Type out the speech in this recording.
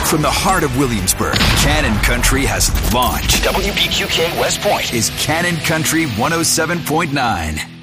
From the heart of Williamsburg, Cannon Country has launched. WBQK West Point is Cannon Country 107.9.